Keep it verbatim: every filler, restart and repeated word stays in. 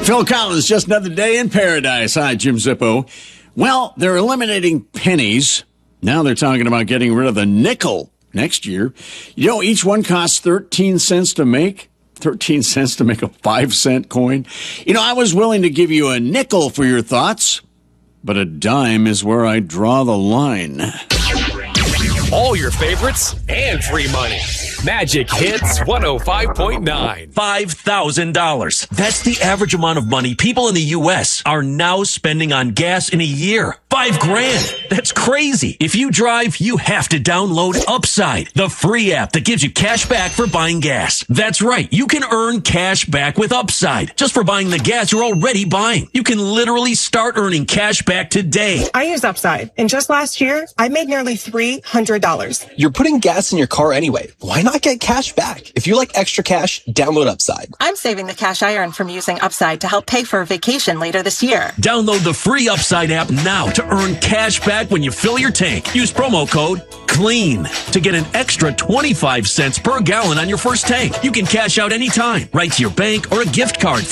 Phil Collins, just another day in paradise. Hi, Jim Zippo. Well, they're eliminating pennies. Now they're talking about getting rid of the nickel next year. You know, each one costs thirteen cents to make. thirteen cents to make a five cent coin. You know, I was willing to give you a nickel for your thoughts, but a dime is where I draw the line. All your favorites and free money. Magic Hits one oh five point nine. five thousand dollars. That's the average amount of money people in the U S are now spending on gas in a year. Five grand. That's crazy. If you drive, you have to download Upside, the free app that gives you cash back for buying gas. That's right. You can earn cash back with Upside just for buying the gas you're already buying. You can literally start earning cash back today. I use Upside, and just last year, I made nearly three hundred dollars. You're putting gas in your car anyway. Why not get cash back? If you like extra cash, download Upside. I'm saving the cash I earned from using Upside to help pay for a vacation later this year. Download the free Upside app now to earn cash back when you fill your tank. Use promo code CLEAN to get an extra twenty-five cents per gallon on your first tank. You can cash out anytime, right to your bank or a gift card.